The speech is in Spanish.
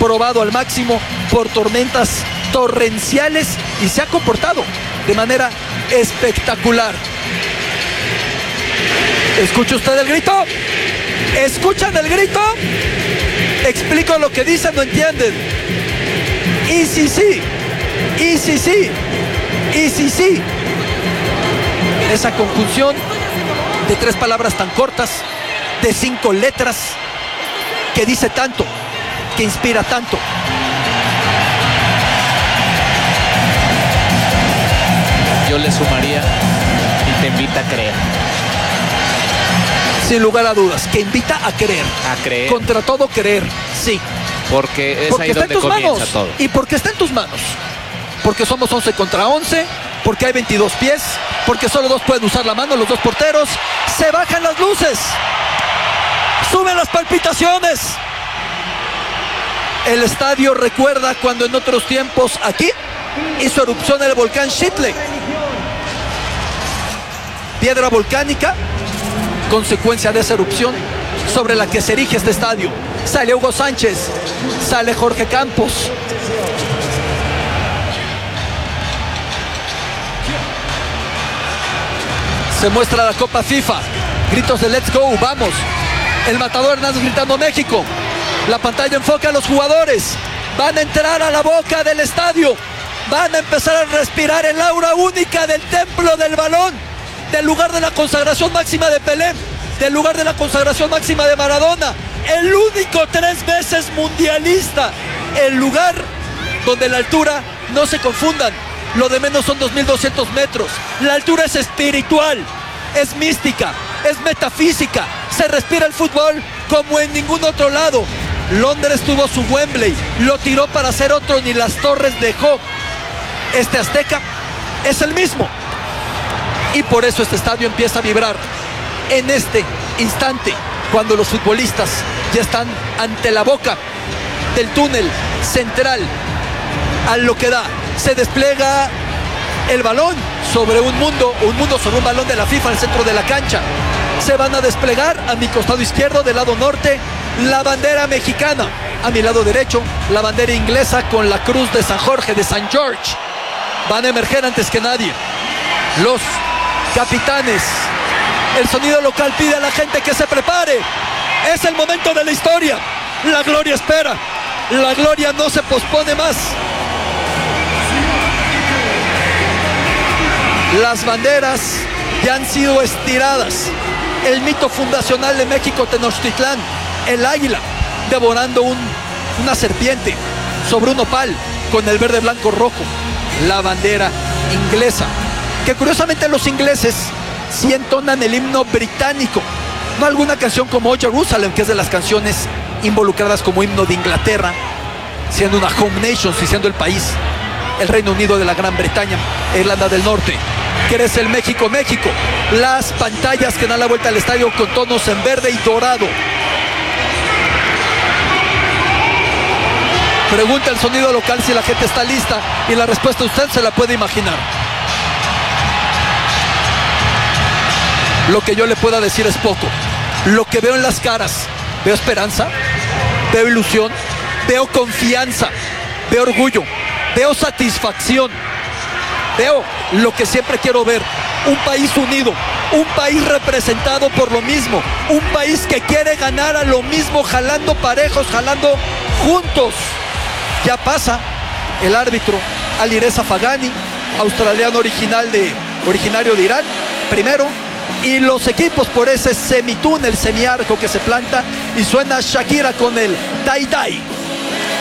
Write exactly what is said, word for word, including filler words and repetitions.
probado al máximo por tormentas torrenciales y se ha comportado de manera espectacular. ¿Escucha usted el grito? ¿Escuchan el grito? Explico lo que dicen, no entienden. Y sí, sí, y sí, sí, y sí, sí. Esa conjunción de tres palabras tan cortas, de cinco letras, que dice tanto, que inspira tanto. Yo le sumaría y te invita a creer. Sin lugar a dudas, que invita a creer. A creer. Contra todo querer, sí. Porque es porque ahí está donde en tus comienza manos. todo. Y porque está en tus manos. Porque somos once contra once. Porque hay veintidós pies. Porque solo dos pueden usar la mano, los dos porteros. Se bajan las luces. Suben las palpitaciones. El estadio recuerda cuando en otros tiempos aquí hizo erupción el volcán Xitle. Piedra volcánica, consecuencia de esa erupción sobre la que se erige este estadio. Sale Hugo Sánchez, sale Jorge Campos. Se muestra la Copa FIFA, gritos de Let's Go, vamos. El matador Hernández gritando México. La pantalla enfoca a los jugadores. Van a entrar a la boca del estadio. Van a empezar a respirar el aura única del templo del balón, del lugar de la consagración máxima de Pelé, del lugar de la consagración máxima de Maradona, el único tres veces mundialista, el lugar donde la altura, no se confundan, lo de menos son dos mil doscientos metros, la altura es espiritual, es mística, es metafísica, se respira el fútbol como en ningún otro lado. Londres tuvo su Wembley, lo tiró para hacer otro, ni las torres dejó. Este Azteca es el mismo. Y por eso este estadio empieza a vibrar en este instante, cuando los futbolistas ya están ante la boca del túnel central. A lo que da, se despliega el balón sobre un mundo, un mundo sobre un balón de la FIFA en el centro de la cancha. Se van a desplegar a mi costado izquierdo, del lado norte, la bandera mexicana. A mi lado derecho, la bandera inglesa con la cruz de San Jorge, de San George. Van a emerger antes que nadie los capitanes. El sonido local pide a la gente que se prepare. Es el momento de la historia. La gloria espera. La gloria no se pospone más. Las banderas ya han sido estiradas. El mito fundacional de México, Tenochtitlán, el águila devorando un, una serpiente sobre un opal con el verde, blanco, rojo. La bandera inglesa, que curiosamente los ingleses sí entonan el himno británico, no alguna canción como Oh Jerusalem, que es de las canciones involucradas como himno de Inglaterra, siendo una home nation, y siendo el país, el Reino Unido de la Gran Bretaña, Irlanda del Norte. Crece el México, México. Las pantallas que dan la vuelta al estadio con tonos en verde y dorado. Pregunta el sonido local si la gente está lista, y la respuesta usted se la puede imaginar. Lo que yo le pueda decir es poco. Lo que veo en las caras, veo esperanza, veo ilusión, veo confianza, veo orgullo, veo satisfacción, veo lo que siempre quiero ver: un país unido, un país representado por lo mismo, un país que quiere ganar a lo mismo, jalando parejos, jalando juntos. Ya pasa el árbitro Alireza Fagani, australiano original de, originario de Irán, primero, y los equipos por ese semitúnel, semiarco que se planta, y suena Shakira con el Tai Tai.